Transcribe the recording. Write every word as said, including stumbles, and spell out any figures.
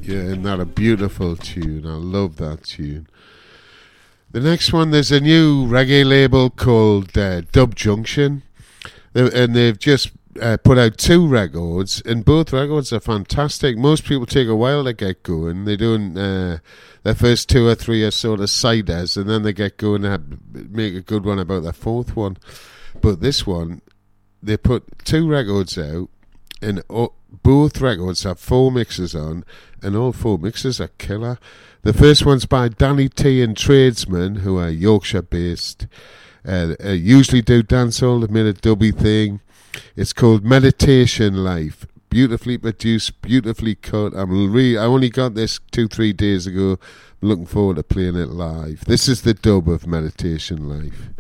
Yeah, isn't that a beautiful tune? I love that tune. The next one, there's a new reggae label called uh, Dub Junction, and they've just uh, put out two records, and both records are fantastic. Most people take a while to get going. They're doing uh, their first two or three are sort of siders, and then they get going and have, make a good one about their fourth one. But this one, they put two records out, and oh, both records have four mixes on, and all four mixes are killer. The first one's by Danny T and Tradesman, who are Yorkshire-based. Uh, uh, usually do dancehall. They've made a dubby thing. It's called Meditation Life. Beautifully produced, beautifully cut. I'm re- I only got this two, three days ago. I'm looking forward to playing it live. This is the dub of Meditation Life.